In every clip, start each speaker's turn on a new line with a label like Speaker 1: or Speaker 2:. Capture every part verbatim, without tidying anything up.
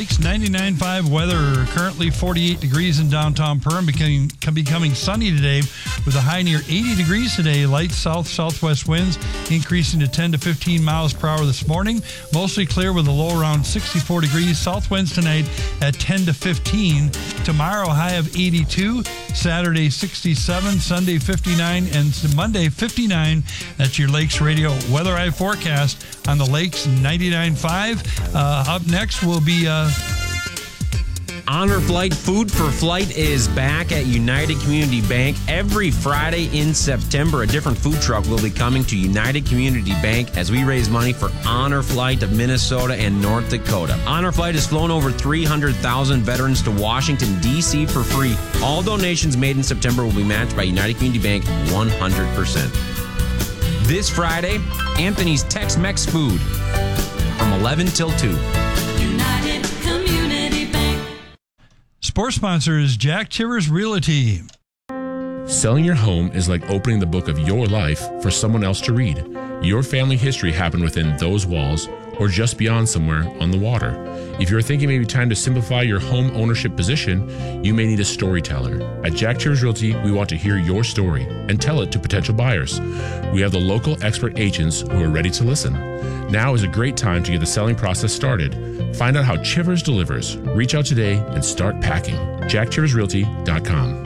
Speaker 1: Lakes ninety-nine point five weather. Currently forty-eight degrees in downtown Perham, becoming, becoming sunny today with a high near eighty degrees today. Light south-southwest winds increasing to ten to fifteen miles per hour this morning. Mostly clear with a low around sixty-four degrees. South winds tonight at ten to fifteen. Tomorrow, high of eighty-two. Saturday, sixty-seven. Sunday, fifty-nine. And Monday, fifty-nine. That's your Lakes Radio Weather Eye forecast on the Lakes ninety-nine point five. Uh, up next will be... Uh,
Speaker 2: Honor Flight Food for Flight is back at United Community Bank. Every Friday in September, a different food truck will be coming to United Community Bank as we raise money for Honor Flight of Minnesota and North Dakota. Honor Flight has flown over three hundred thousand veterans to Washington, D C for free. All donations made in September will be matched by United Community Bank one hundred percent. This Friday, Anthony's Tex-Mex Food from eleven till two.
Speaker 3: United Community Bank.
Speaker 1: Sports sponsor is Jack Chivers Realty.
Speaker 4: Selling your home is like opening the book of your life for someone else to read. Your family history happened within those walls or just beyond somewhere on the water. If you're thinking maybe time to simplify your home ownership position, you may need a storyteller. At Jack Chivers Realty, we want to hear your story and tell it to potential buyers. We have the local expert agents who are ready to listen. Now is a great time to get the selling process started. Find out how Chivers delivers. Reach out today and start packing. jack chivers realty dot com.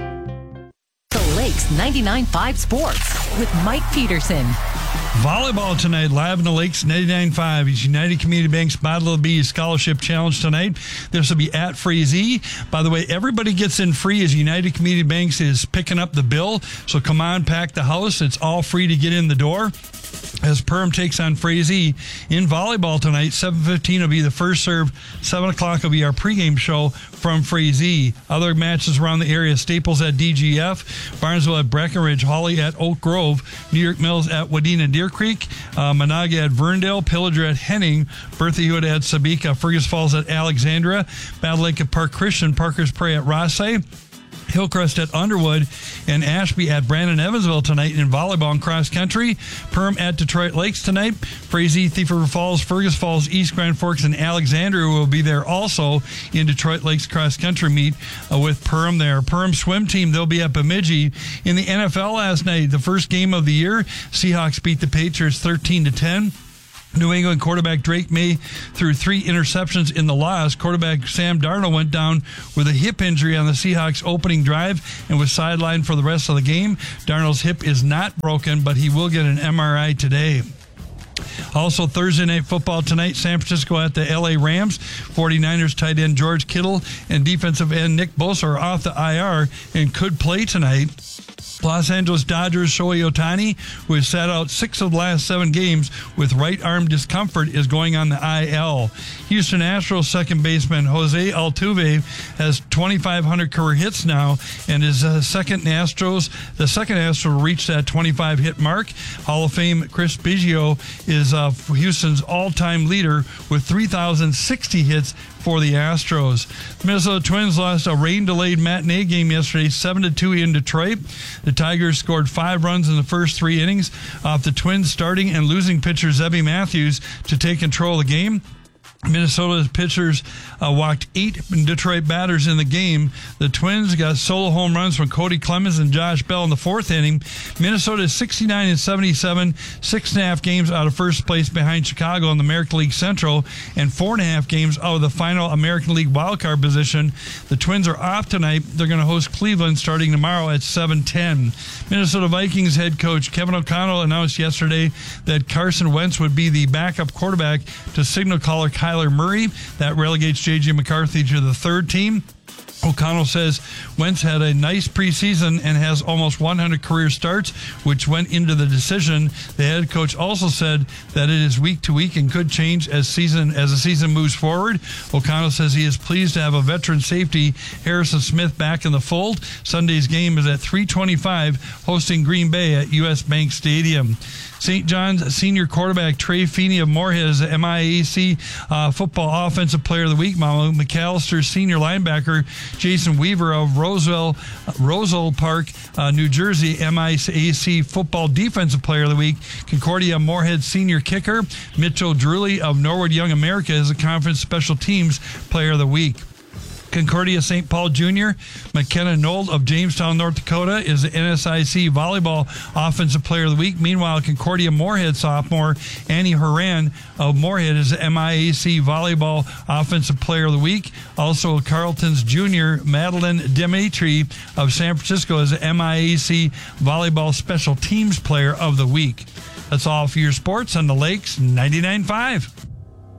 Speaker 5: The Lakes ninety-nine point five Sports with Mike Peterson.
Speaker 1: Volleyball tonight, live in the Lakes ninety-nine point five. It's United Community Bank's Battle of the Bees Scholarship Challenge tonight. This will be at Frazee. By the way, everybody gets in free as United Community Banks is picking up the bill. So come on, pack the house. It's all free to get in the door. As Perham takes on Frazee in volleyball tonight, seven fifteen will be the first serve. seven o'clock will be our pregame show from Frazee. Other matches around the area, Staples at D G F, Barnesville at Breckenridge, Hawley at Oak Grove, New York Mills at Wadena Deer Creek, uh, Monaga at Verndale, Pillager at Henning, Bertha Hewitt at Sabika, Fergus Falls at Alexandria, Battle Lake at Park Christian, Parker's Prairie at Rossay, Hillcrest at Underwood, and Ashby at Brandon Evansville tonight in volleyball and cross country. Perham at Detroit Lakes tonight. Frazee, Thief River Falls, Fergus Falls, East Grand Forks, and Alexandria will be there also in Detroit Lakes cross country meet uh, with Perham there. Perham swim team, they'll be at Bemidji. In the N F L last night, the first game of the year, Seahawks beat the Patriots thirteen to ten. New England quarterback Drake May threw three interceptions in the loss. Quarterback Sam Darnold went down with a hip injury on the Seahawks opening drive and was sidelined for the rest of the game. Darnold's hip is not broken, but he will get an M R I today. Also, Thursday Night Football tonight, San Francisco at the L A Rams. forty-niners tight end George Kittle and defensive end Nick Bosa are off the I R and could play tonight. Los Angeles Dodgers Shohei Ohtani, who has sat out six of the last seven games with right arm discomfort, is going on the I L. Houston Astros second baseman Jose Altuve has twenty-five hundred career hits now and is uh, second Astros. The second Astro reached that twenty-five hit mark. Hall of Fame Chris Biggio is uh, Houston's all-time leader with three thousand sixty hits for the Astros. The Minnesota Twins lost a rain-delayed matinee game yesterday, seven to two in Detroit. The Tigers scored five runs in the first three innings off the Twins starting and losing pitcher Zebby Matthews to take control of the game. Minnesota's pitchers uh, walked eight Detroit batters in the game. The Twins got solo home runs from Cody Clemens and Josh Bell in the fourth inning. Minnesota is sixty-nine and seventy-seven, six and a half games out of first place behind Chicago in the American League Central, and four and a half games out of the final American League wildcard position. The Twins are off tonight. They're going to host Cleveland starting tomorrow at seven ten. Minnesota Vikings head coach Kevin O'Connell announced yesterday that Carson Wentz would be the backup quarterback to signal caller Kyler Murray. That relegates J J McCarthy to the third team. O'Connell says Wentz had a nice preseason and has almost one hundred career starts, which went into the decision. The head coach also said that it is week to week and could change as season as the season moves forward. O'Connell says he is pleased to have a veteran safety, Harrison Smith, back in the fold. Sunday's game is at three twenty-five, hosting Green Bay at U S Bank Stadium. Saint John's senior quarterback Trey Feeney of Moorhead is the M I A C uh, Football Offensive Player of the Week. Mama McAllister's senior linebacker Jason Weaver of Roseville, Roselle Park, uh, New Jersey, M I A C Football Defensive Player of the Week. Concordia Moorhead Senior Kicker Mitchell Drewley of Norwood Young America is the Conference Special Teams Player of the Week. Concordia Saint Paul Junior McKenna Knoll of Jamestown, North Dakota is the N S I C Volleyball Offensive Player of the Week. Meanwhile, Concordia Moorhead sophomore Annie Horan of Moorhead is the M I A C Volleyball Offensive Player of the Week. Also, Carleton's Junior Madeline Dimitri of San Francisco is the M I A C Volleyball Special Teams Player of the Week. That's all for your sports on the Lakes ninety-nine point five.